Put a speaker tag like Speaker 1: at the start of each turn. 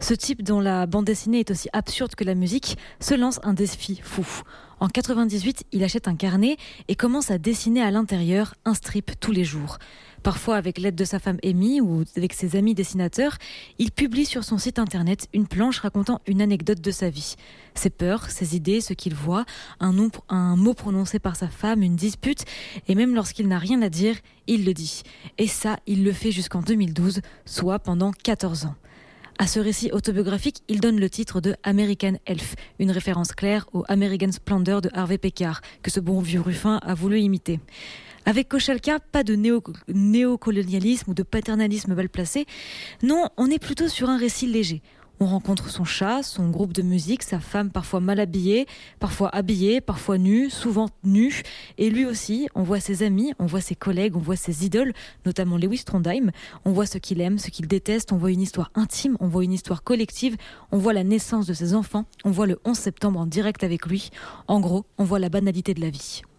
Speaker 1: Ce type dont la bande dessinée est aussi absurde que la musique se lance un défi fou. En 98, il achète un carnet et commence à dessiner à l'intérieur un strip tous les jours. Parfois avec l'aide de sa femme Amy ou avec ses amis dessinateurs, il publie sur son site internet une planche racontant une anecdote de sa vie. Ses peurs, ses idées, ce qu'il voit, un mot prononcé par sa femme, une dispute, et même lorsqu'il n'a rien à dire, il le dit. Et ça, il le fait jusqu'en 2012, soit pendant 14 ans. À ce récit autobiographique, il donne le titre de American Elf, une référence claire au American Splendor de Harvey Pekar, que ce bon vieux Ruffin a voulu imiter. Avec Kochalka, pas de néocolonialisme ou de paternalisme mal placé. Non, on est plutôt sur un récit léger. On rencontre son chat, son groupe de musique, sa femme parfois mal habillée, parfois habillée, parfois nue, souvent nue. Et lui aussi, on voit ses amis, on voit ses collègues, on voit ses idoles, notamment Lewis Trondheim. On voit ce qu'il aime, ce qu'il déteste, on voit une histoire intime, on voit une histoire collective, on voit la naissance de ses enfants, on voit le 11 septembre en direct avec lui. En gros, on voit la banalité de la vie.